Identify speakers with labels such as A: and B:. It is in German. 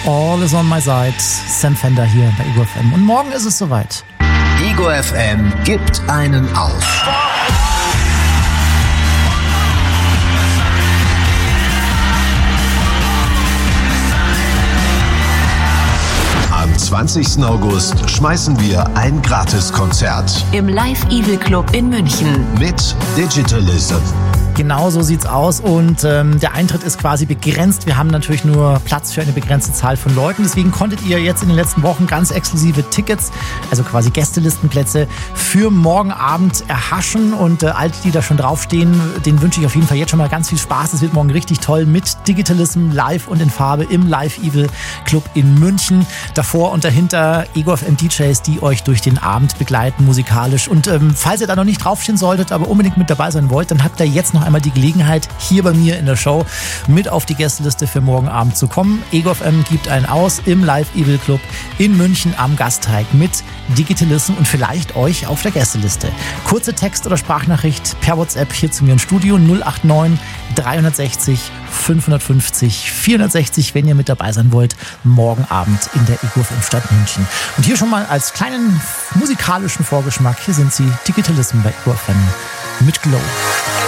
A: All is on my side. Sam Fender hier bei Ego FM. Und morgen ist es soweit.
B: Ego FM gibt einen auf. Am 20. August schmeißen wir ein Gratiskonzert
C: im Live Evil Club in München
B: mit Digitalism.
A: Genau so sieht's aus und der Eintritt ist quasi begrenzt. Wir haben natürlich nur Platz für eine begrenzte Zahl von Leuten. Deswegen konntet ihr jetzt in den letzten Wochen ganz exklusive Tickets, also quasi Gästelistenplätze für morgen Abend erhaschen. Und alle, die da schon draufstehen, denen wünsche ich auf jeden Fall jetzt schon mal ganz viel Spaß. Es wird morgen richtig toll mit Digitalism live und in Farbe im Live Evil Club in München. Davor und dahinter Ego FM DJs, die euch durch den Abend begleiten musikalisch. Und falls ihr da noch nicht draufstehen solltet, aber unbedingt mit dabei sein wollt, dann habt ihr jetzt noch einmal die Gelegenheit, hier bei mir in der Show mit auf die Gästeliste für morgen Abend zu kommen. Ego FM gibt einen aus im Live Evil Club in München am Gasteig mit Digitalism und vielleicht euch auf der Gästeliste. Kurze Text- oder Sprachnachricht per WhatsApp hier zu mir im Studio 089 360 550 460, wenn ihr mit dabei sein wollt, morgen Abend in der Ego FM Stadt München. Und hier schon mal als kleinen musikalischen Vorgeschmack, hier sind sie, Digitalism bei Ego FM mit Glow.